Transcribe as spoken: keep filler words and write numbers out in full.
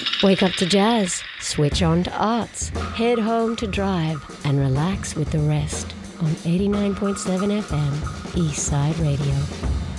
Wake up to jazz, switch on to arts, head home to drive, and relax with the rest on eighty-nine point seven F M, Eastside Radio.